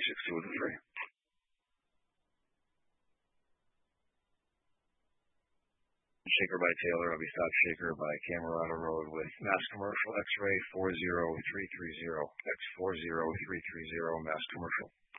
excluded free. Shaker by Taylor. I'll be stop Shaker by Camerata Road with Mass Commercial X-Ray 40330. X40330 Mass Commercial.